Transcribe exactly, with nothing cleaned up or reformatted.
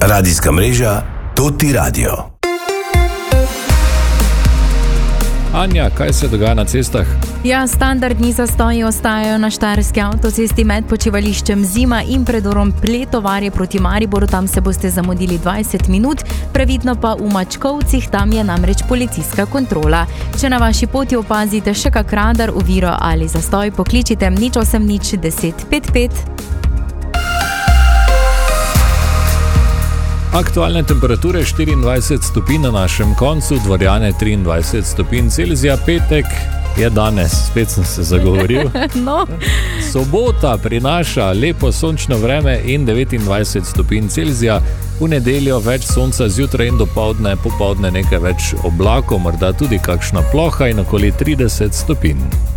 Radijska mreža Toti Radio. Anja, kaj se dogaja na cestah? Ja, standardni zastoji ostajajo na štajerski avtocesti med počivališčem Zima in predorom Pletovarje proti Mariboru. Tam se boste zamudili dvajset minut, previdno pa v Mačkovcih, tam je namreč policijska kontrola. Če na vaši poti opazite še kak radar, oviro ali zastoj, pokličite nič osem nič deset pet pet. Aktualne temperature štiriindvajset stopinj na našem koncu, Dvorjane triindvajset stopinj Celzija, petek je danes, spet sem se zagovoril. No. Sobota prinaša lepo sončno vreme in devetindvajset stopinj Celzija, v nedeljo več sonca zjutraj in dopoldne, popoldne nekaj več oblakov, morda tudi kakšna ploha in okoli trideset stopinj.